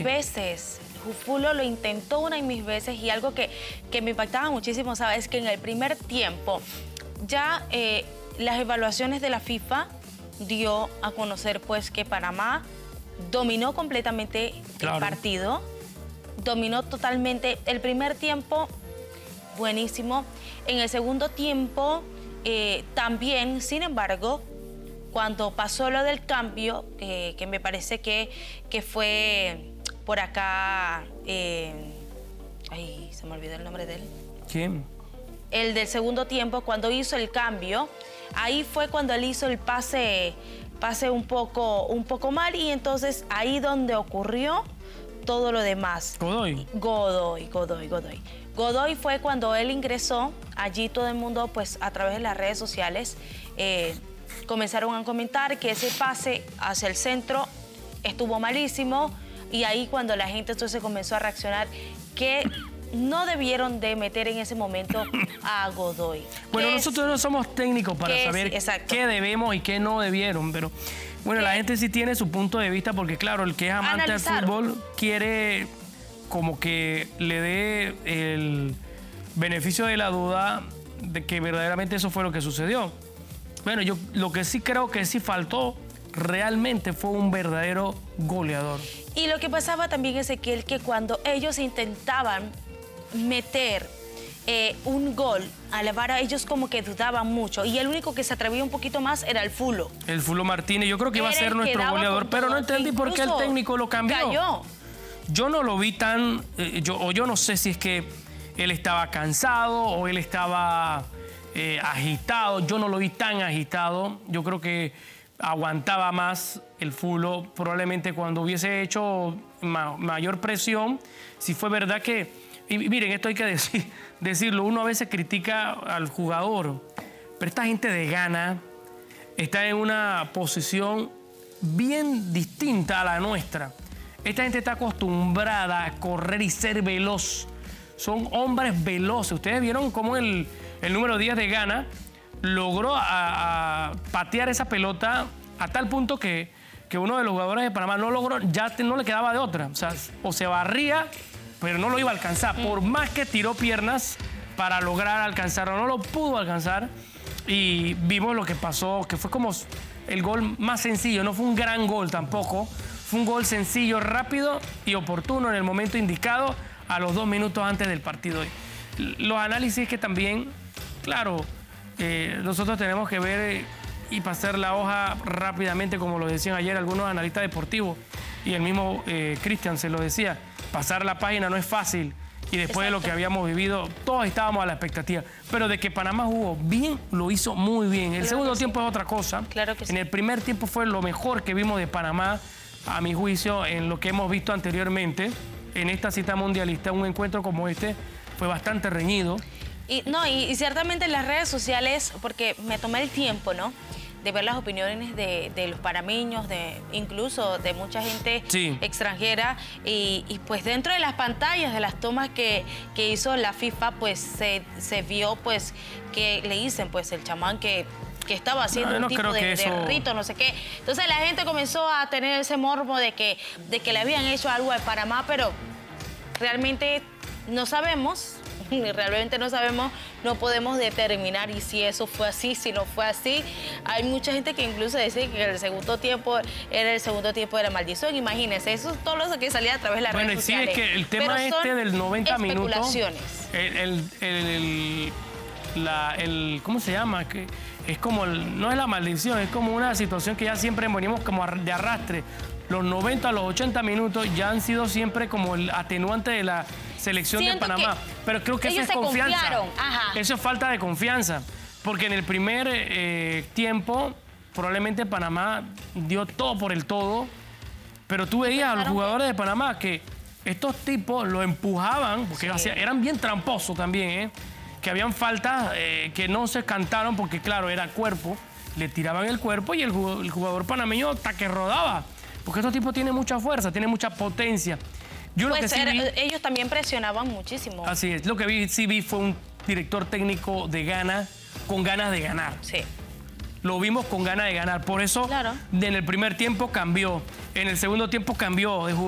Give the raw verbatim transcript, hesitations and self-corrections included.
mil veces. Fulo lo intentó una y mil veces y algo que, que me impactaba muchísimo, ¿sabes? Es que en el primer tiempo ya eh, las evaluaciones de la FIFA dio a conocer pues que Panamá dominó completamente claro. el partido, dominó totalmente el primer tiempo, buenísimo. En el segundo tiempo eh, también, sin embargo, cuando pasó lo del cambio, eh, que me parece que, que fue por acá, eh, ay, se me olvidó el nombre de él. ¿Quién? El del segundo tiempo, cuando hizo el cambio, ahí fue cuando él hizo el pase, pase un poco, un poco mal y entonces ahí donde ocurrió todo lo demás. Godoy. Godoy, Godoy, Godoy. Godoy fue cuando él ingresó, allí todo el mundo, pues a través de las redes sociales, eh, comenzaron a comentar que ese pase hacia el centro estuvo malísimo y ahí cuando la gente entonces comenzó a reaccionar que no debieron de meter en ese momento a Godoy. Bueno, nosotros es, no somos técnicos para saber es, qué debemos y qué no debieron, pero bueno, la gente sí tiene su punto de vista porque claro, el que es amante Analizar. del fútbol quiere como que le dé el beneficio de la duda de que verdaderamente eso fue lo que sucedió. Bueno, yo lo que sí creo que sí faltó realmente fue un verdadero goleador. Y lo que pasaba también, Ezequiel, que cuando ellos intentaban meter eh, un gol a la vara, ellos como que dudaban mucho. Y el único que se atrevía un poquito más era el Fulo. El Fulo Martínez, yo creo que iba a ser nuestro goleador, pero no entendí por qué el técnico lo cambió. Cayó. Yo no lo vi tan, eh, yo, o yo no sé si es que él estaba cansado o él estaba eh, agitado. Yo no lo vi tan agitado. Yo creo que aguantaba más el Fulo, probablemente cuando hubiese hecho ma mayor presión, si fue verdad que, y miren, esto hay que decir, decirlo, uno a veces critica al jugador, pero esta gente de Ghana está en una posición bien distinta a la nuestra. Esta gente está acostumbrada a correr y ser veloz. Son hombres veloces. Ustedes vieron cómo el, el número diez de Ghana logró a, a patear esa pelota a tal punto que, que uno de los jugadores de Panamá no logró, ya te, no le quedaba de otra. O sea, o se barría, pero no lo iba a alcanzar. Por más que tiró piernas para lograr alcanzarlo, no lo pudo alcanzar. Y vimos lo que pasó, que fue como el gol más sencillo. No fue un gran gol tampoco. Fue un gol sencillo, rápido y oportuno en el momento indicado, a los dos minutos antes del partido. Los análisis que también, claro, Eh, nosotros tenemos que ver y pasar la hoja rápidamente, como lo decían ayer algunos analistas deportivos, y el mismo eh, Cristian se lo decía, pasar la página no es fácil, y después Exacto. de lo que habíamos vivido, todos estábamos a la expectativa, pero de que Panamá jugó bien, lo hizo muy bien. El claro segundo sí. tiempo es otra cosa. Claro que en sí. el primer tiempo fue lo mejor que vimos de Panamá, a mi juicio, en lo que hemos visto anteriormente, en esta cita mundialista. Un encuentro como este fue bastante reñido. Y, no, y, y ciertamente en las redes sociales, porque me tomé el tiempo, ¿no?, de ver las opiniones de, de los panameños, de, incluso de mucha gente sí. extranjera, y, y pues dentro de las pantallas, de las tomas que, que hizo la FIFA, pues se, se vio pues que le dicen pues el chamán que, que estaba haciendo no, un no tipo de, eso... de rito, no sé qué. Entonces la gente comenzó a tener ese morbo de que, de que le habían hecho algo a Panamá, pero realmente no sabemos. Realmente no sabemos, no podemos determinar y si eso fue así, si no fue así. Hay mucha gente que incluso dice que el segundo tiempo era el segundo tiempo de la maldición. Imagínense, eso es todo lo que salía a través de las bueno, redes sí, sociales. Bueno, sí, es que el tema este del noventa minutos... especulaciones. El, el, el, el, la, el, ¿cómo se llama? Que es como, el, no es la maldición, es como una situación que ya siempre venimos como de arrastre. Los noventa a los ochenta minutos ya han sido siempre como el atenuante de la selección Siento de Panamá. Pero creo que eso es confianza. Ajá. Eso es falta de confianza. Porque en el primer eh, tiempo, probablemente Panamá dio todo por el todo. Pero tú veías a los jugadores de Panamá que estos tipos lo empujaban, porque sí. eran bien tramposos también, ¿eh? Que habían faltas eh, que no se cantaron porque, claro, era cuerpo. Le tiraban el cuerpo y el jugador, el jugador panameño hasta que rodaba. Porque estos tipos tienen mucha fuerza, tienen mucha potencia. Yo pues lo que sí era, vi, ellos también presionaban muchísimo. Así es. Lo que vi, sí vi fue un director técnico de Ghana con ganas de ganar. Sí. Lo vimos con ganas de ganar. Por eso, claro. en el primer tiempo cambió. En el segundo tiempo cambió.